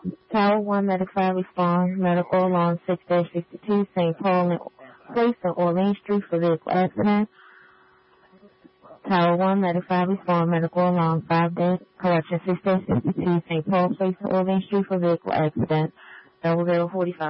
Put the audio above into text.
Tower 1, Medic 5 respond. Medical along 6-62, St. Paul Place and Orleans Street for vehicle accident. Tower 1, Medic 5 respond. Medical along 6-62, St. Paul Place and Orleans Street for vehicle accident. 0045.